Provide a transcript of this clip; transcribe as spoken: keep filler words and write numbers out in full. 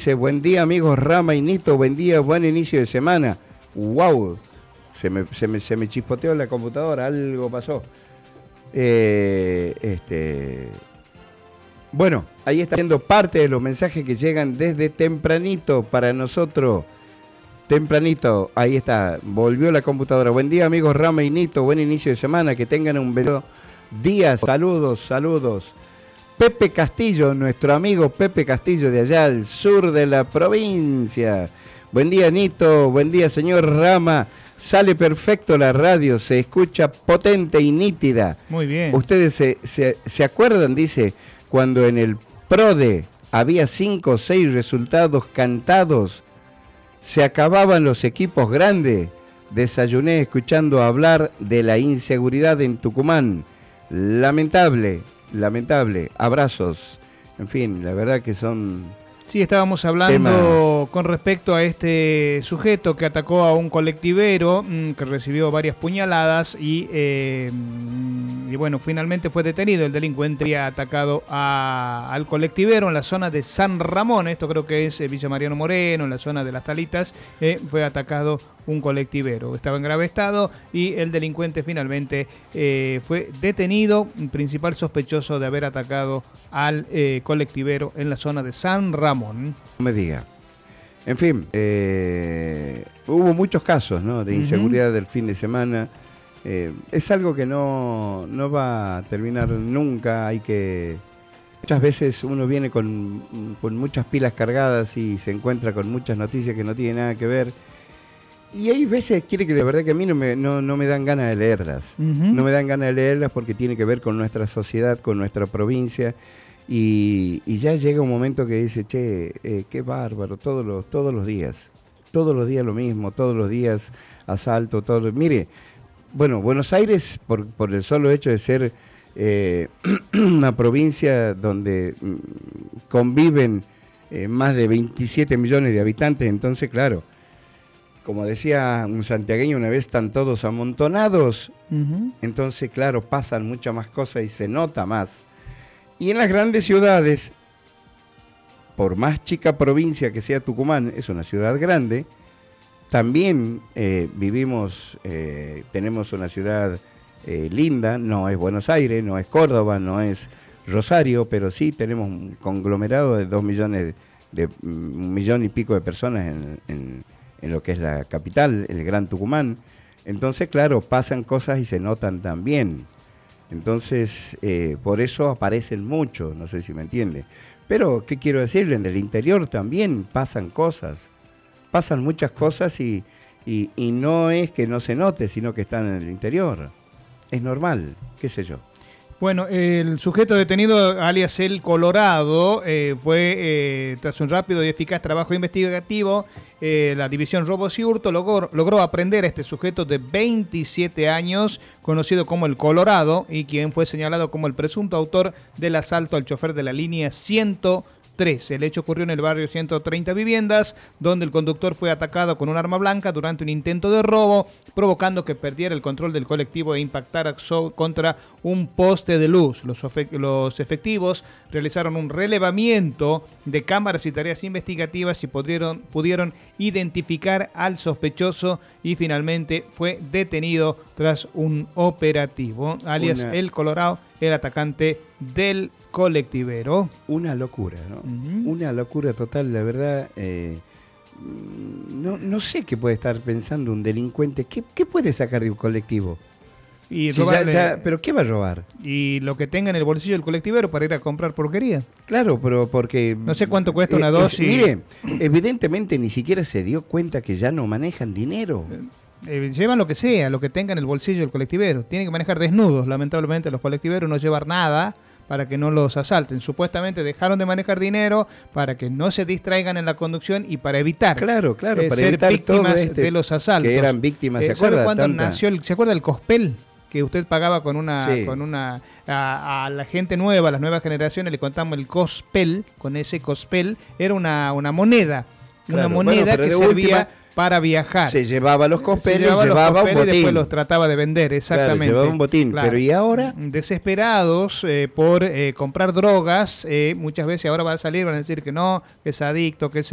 dice, buen día amigos Rama y Nito, buen día, buen inicio de semana. Wow, se me, se me, se me chispoteó la computadora, algo pasó. Eh, este, bueno, ahí está siendo parte de los mensajes que llegan desde tempranito para nosotros. Tempranito, ahí está, volvió la computadora. Buen día amigos Rama y Nito, buen inicio de semana, que tengan un buen día, saludos, saludos. Pepe Castillo, nuestro amigo Pepe Castillo de allá al sur de la provincia. Buen día Nito, buen día señor Rama, sale perfecto la radio, se escucha potente y nítida. Muy bien. Ustedes se, se, se acuerdan, dice, cuando en el PRODE había cinco o seis resultados cantados, se acababan los equipos grandes. Desayuné escuchando hablar de la inseguridad en Tucumán. Lamentable, lamentable. Abrazos. En fin, la verdad que son... Sí, estábamos hablando temas con respecto a este sujeto que atacó a un colectivero, mmm, que recibió varias puñaladas y, eh, y bueno, finalmente fue detenido. El delincuente había atacado a, al colectivero en la zona de San Ramón, esto creo que es Villa Mariano Moreno, en la zona de Las Talitas, eh, fue atacado un colectivero. Estaba en grave estado y el delincuente finalmente eh, fue detenido, principal sospechoso de haber atacado al eh, colectivero en la zona de San Ramón. No me diga. En fin, eh, hubo muchos casos, ¿no?, de inseguridad uh-huh. del fin de semana. Eh, es algo que no, no va a terminar nunca. Hay que... Muchas veces uno viene con, con muchas pilas cargadas y se encuentra con muchas noticias que no tienen nada que ver. Y hay veces, quiere que de verdad que a mí no me, no, no me dan ganas de leerlas. Uh-huh. No me dan ganas de leerlas porque tiene que ver con nuestra sociedad, con nuestra provincia. Y, y ya llega un momento que dice, che, eh, qué bárbaro, todos los, todos los días. Todos los días lo mismo, todos los días asalto, todos los... Mire, bueno, Buenos Aires, por, por el solo hecho de ser eh, una provincia donde mm, conviven eh, más de veintisiete millones de habitantes, entonces, claro... Como decía un santiagueño una vez, están todos amontonados. Uh-huh. Entonces, claro, pasan muchas más cosas y se nota más. Y en las grandes ciudades, por más chica provincia que sea Tucumán, es una ciudad grande, también eh, vivimos, eh, tenemos una ciudad eh, linda, no es Buenos Aires, no es Córdoba, no es Rosario, pero sí tenemos un conglomerado de dos millones, de un millón y pico de personas en... en en lo que es la capital, el Gran Tucumán. Entonces, claro, pasan cosas y se notan también. Entonces, eh, por eso aparecen mucho, no sé si me entiende. Pero, ¿qué quiero decirle? En el interior también pasan cosas. Pasan muchas cosas y, y, y no es que no se note, sino que están en el interior. Es normal, qué sé yo. Bueno, el sujeto detenido, alias El Colorado, eh, fue, eh, tras un rápido y eficaz trabajo investigativo, eh, la División Robos y Hurto logró, logró aprender a este sujeto de veintisiete años, conocido como El Colorado, y quien fue señalado como el presunto autor del asalto al chofer de la línea ciento tres. El hecho ocurrió en el barrio ciento treinta Viviendas, donde el conductor fue atacado con un arma blanca durante un intento de robo, provocando que perdiera el control del colectivo e impactara contra un poste de luz. Los, los efectivos realizaron un relevamiento de cámaras y tareas investigativas y pudieron, pudieron identificar al sospechoso y finalmente fue detenido tras un operativo. Alias Una... El Colorado, el atacante del colectivero. Una locura, ¿no? Uh-huh. Una locura total, la verdad. Eh, no, no sé qué puede estar pensando un delincuente. ¿Qué, qué puede sacar de un colectivo? Y si ya, ya, ¿Pero qué va a robar? Y lo que tenga en el bolsillo del colectivero para ir a comprar porquería. Claro, pero porque... No sé cuánto cuesta una eh, dosis. Es, mire, evidentemente ni siquiera se dio cuenta que ya no manejan dinero. Eh, llevan lo que sea, lo que tenga en el bolsillo del colectivero. Tienen que manejar desnudos, lamentablemente los colectiveros no llevan nada para que no los asalten. Supuestamente dejaron de manejar dinero para que no se distraigan en la conducción y para evitar, claro, claro, eh, para ser evitar víctimas este, de los asaltos. Que eran víctimas, eh, ¿se acuerda? ¿Sabe cuándo Tanta... nació el, ¿Se acuerda el Cospel? Que usted pagaba con una, sí. con una a, a la gente nueva, a las nuevas generaciones le contamos el Cospel, con ese Cospel, era una, una moneda, claro, una moneda bueno, que servía última, para viajar. Se llevaba los Cospeles, llevaba, llevaba los un botín. Y después los trataba de vender, exactamente. Claro, llevaba un botín, claro. Pero ¿y ahora? Desesperados eh, por eh, comprar drogas, eh, muchas veces ahora va a salir, van a decir que no, que es adicto, que es